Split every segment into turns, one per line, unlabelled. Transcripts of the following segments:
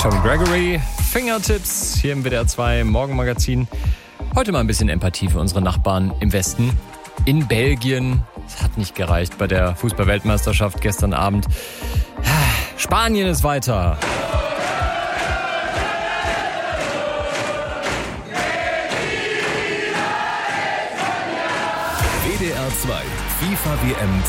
von Gregory. Fingertips hier im WDR 2 Morgenmagazin. Heute mal ein bisschen Empathie für unsere Nachbarn im Westen. In Belgien. Es hat nicht gereicht bei der Fußball-Weltmeisterschaft gestern Abend. Spanien ist weiter.
WDR 2 FIFA-WM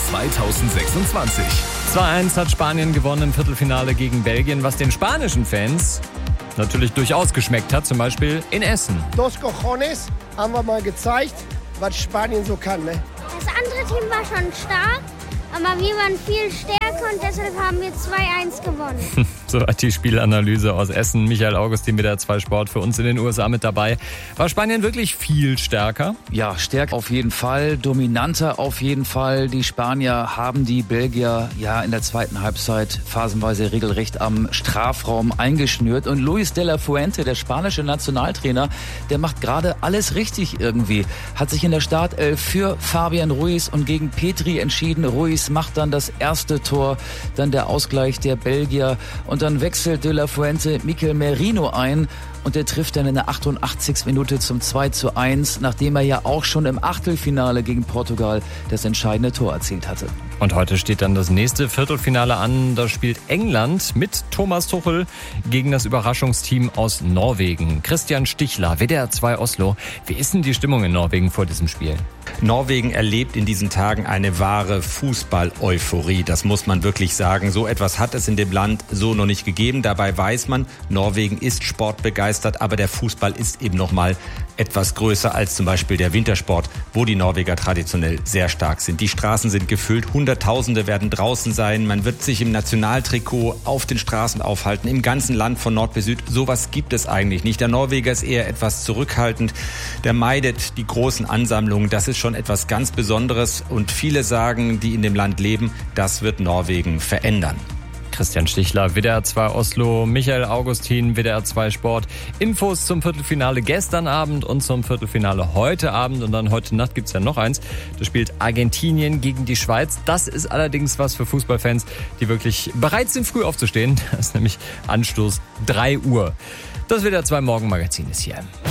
2026.
2-1 hat Spanien gewonnen im Viertelfinale gegen Belgien, was den spanischen Fans natürlich durchaus geschmeckt hat, zum Beispiel in Essen.
Dos Cojones haben wir mal gezeigt, was Spanien so kann. Ne?
Das andere Team war schon stark, aber wir waren viel stärker und deshalb haben wir 2-1 gewonnen.
Soweit die Spielanalyse aus Essen. Michael Augustin, WDR 2 Sport, für uns in den USA mit dabei. War Spanien wirklich viel stärker?
Ja, stärker auf jeden Fall, dominanter auf jeden Fall. Die Spanier haben die Belgier ja in der zweiten Halbzeit phasenweise regelrecht am Strafraum eingeschnürt. Und Luis de la Fuente, der spanische Nationaltrainer, der macht gerade alles richtig irgendwie. Hat sich in der Startelf für Fabian Ruiz und gegen Petri entschieden. Ruiz macht dann das erste Tor, dann der Ausgleich der Belgier. Und dann wechselt de la Fuente Mikel Merino ein und der trifft dann in der 88. Minute zum 2:1, nachdem er ja auch schon im Achtelfinale gegen Portugal das entscheidende Tor erzielt hatte.
Und heute steht dann das nächste Viertelfinale an. Da spielt England mit Thomas Tuchel gegen das Überraschungsteam aus Norwegen. Christian Stichler, WDR 2 Oslo. Wie ist denn die Stimmung in Norwegen vor diesem Spiel?
Norwegen erlebt in diesen Tagen eine wahre Fußball-Euphorie. Das muss man wirklich sagen. So etwas hat es in dem Land so noch nicht gegeben. Dabei weiß man, Norwegen ist sportbegeistert, aber der Fußball ist eben noch mal etwas größer als zum Beispiel der Wintersport, wo die Norweger traditionell sehr stark sind. Die Straßen sind gefüllt, Hunderttausende werden draußen sein. Man wird sich im Nationaltrikot auf den Straßen aufhalten, im ganzen Land von Nord bis Süd. Sowas gibt es eigentlich nicht. Der Norweger ist eher etwas zurückhaltend. Der meidet die großen Ansammlungen. Das ist schon etwas ganz Besonderes. Und viele sagen, die in dem Land leben, das wird Norwegen verändern.
Christian Stichler, WDR 2 Oslo, Michael Augustin, WDR 2 Sport. Infos zum Viertelfinale gestern Abend und zum Viertelfinale heute Abend. Und dann heute Nacht gibt's ja noch eins. Da spielt Argentinien gegen die Schweiz. Das ist allerdings was für Fußballfans, die wirklich bereit sind, früh aufzustehen. Das ist nämlich Anstoß 3 Uhr. Das WDR 2 Morgenmagazin ist hier.